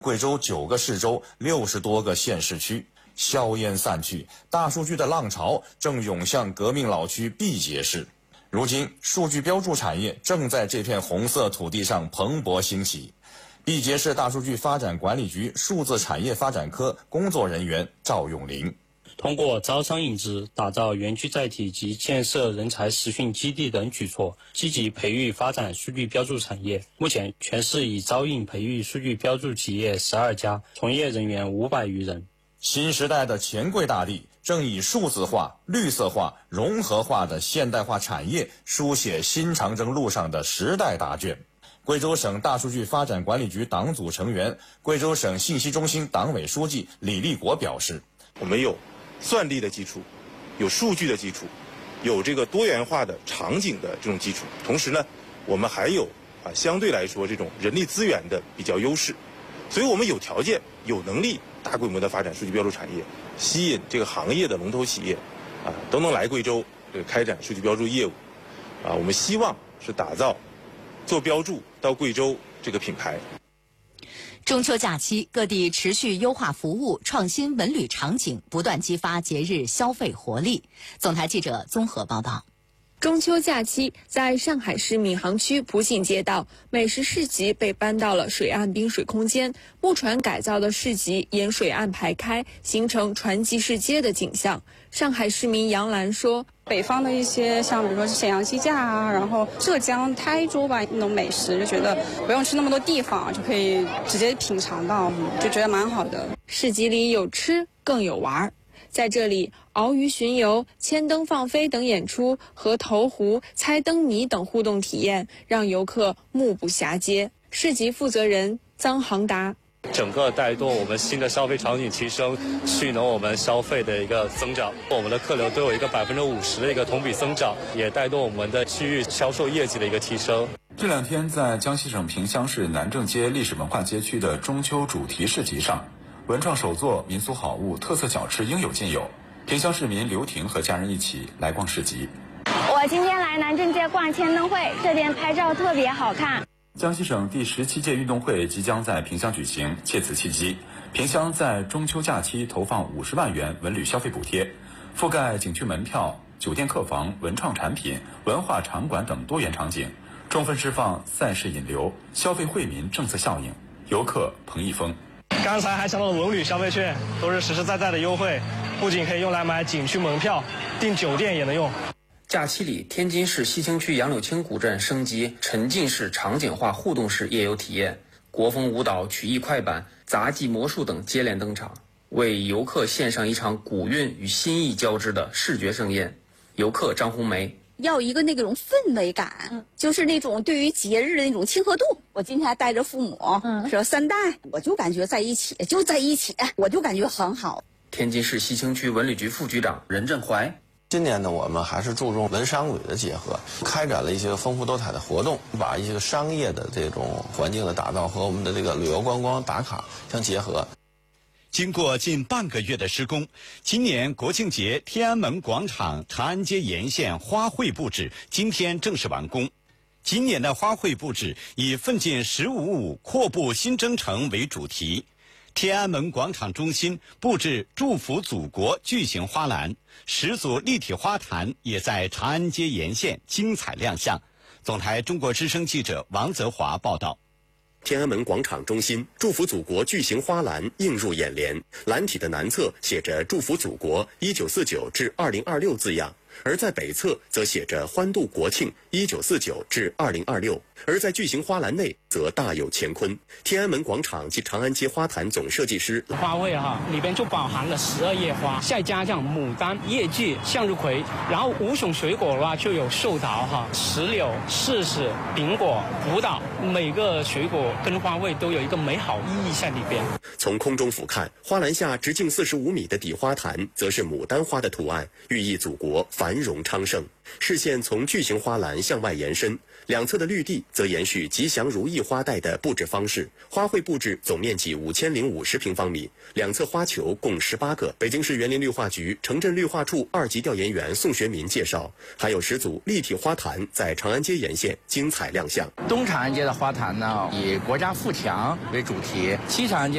贵州9个市州60多个县市区。硝烟散去，大数据的浪潮正涌向革命老区毕节市。如今，数据标注产业正在这片红色土地上蓬勃兴起。毕节市大数据发展管理局数字产业发展科工作人员赵永林。 通过招商引资、打造园区载体及建设人才实训基地等举措，积极培育发展数据标注产业。目前，全市已招印培育数据标注企业12家，从业人员500余人。 新时代的钱柜大地正以数字化、绿色化、融合化的现代化产业书写新长征路上的时代答卷。贵州省大数据发展管理局党组成员、贵州省信息中心党委书记李立国表示：“ 我们有算力的基础，有数据的基础，有这个多元化的场景的这种基础。同时呢，我们还有相对来说这种人力资源的比较优势，所以我们有条件、有能力。”大规模的发展数据标注产业，吸引这个行业的龙头企业，都能来贵州开展数据标注业务，我们希望是打造做标注到贵州这个品牌。 中秋假期，各地持续优化服务，创新文旅场景，不断激发节日消费活力。总台记者综合报道。 中秋假期，在上海市闵行区普信街道，美食市集被搬到了水岸滨水空间，木船改造的市集沿水岸排开，形成船集市街的景象。上海市民杨澜说：“ 北方的一些像比如说沈阳鸡架啊，然后浙江台州吧那种美食，就觉得不用去那么多地方，就可以直接品尝到，就觉得蛮好的。 市集里有吃，更有玩。”在这里，鳌鱼巡游、牵灯放飞等演出和投壶、猜灯谜等互动体验，让游客目不暇接。市集负责人臧航达： 整个带动我们新的消费场景提升，蓄能我们消费的一个增长。我们的客流都有一个50%的一个同比增长，也带动我们的区域销售业绩的一个提升。 这2天，在江西省萍乡市南正街历史文化街区的中秋主题市集上，文创手作、民俗好物、特色小吃应有尽有。萍乡市民刘婷和家人一起来逛市集。 我今天来南正街逛千灯会，这边拍照特别好看。 江西省第17届运动会即将在萍乡举行，借此契机，萍乡在中秋假期投放50万元文旅消费补贴，覆盖景区门票、酒店客房、文创产品、文化场馆等多元场景，充分释放赛事引流、消费惠民政策效应，游客彭一峰。 刚才还抢到了文旅消费券，都是实实在在的优惠，不仅可以用来买景区门票，订酒店也能用。 假期里，天津市西青区杨柳青古镇升级沉浸式场景化互动式夜游体验，国风舞蹈、曲艺快板、杂技魔术等接连登场，为游客献上一场古韵与新意交织的视觉盛宴。游客张红梅： 要一个那种氛围感，就是那种对于节日的那种亲和度。我今天还带着父母，说3代，我就感觉在一起，我就感觉很好。 天津市西青区文旅局副局长任振怀： 今年呢，我们还是注重文商旅的结合，开展了一些丰富多彩的活动，把一些商业的这种环境的打造和我们的这个旅游观光打卡相结合。 经过近半个月的施工，今年国庆节天安门广场长安街沿线花卉布置今天正式完工。今年的花卉布置以奋进15.5阔步新征程为主题，天安门广场中心布置祝福祖国巨型花篮，10组立体花坛也在长安街沿线精彩亮相。总台中国之声记者王泽华报道。 天安门广场中心祝福祖国巨型花篮映入眼帘，篮体的南侧写着祝福祖国1949至2026字样，而在北侧则写着欢度国庆1949至2026，而在巨型花篮内则大有乾坤。天安门广场及长安街花坛总设计师： 花卉里边就饱含了12叶花，再加上牡丹、叶芥、向日葵，然后5种水果的话就有寿桃、石榴、柿子、苹果、葡萄，每个水果跟花卉都有一个美好意义在里边。 从空中俯瞰，花篮下直径45米的底花坛则是牡丹花的图案，寓意祖国繁荣昌盛。视线从巨型花篮向外延伸， 两侧的绿地则延续吉祥如意花带的布置方式，花卉布置总面积5050平方米，两侧花球共18个。北京市园林绿化局城镇绿化处2级调研员宋学民介绍，还有10组立体花坛在长安街沿线精彩亮相。 东长安街的花坛呢，以国家富强为主题；西长安街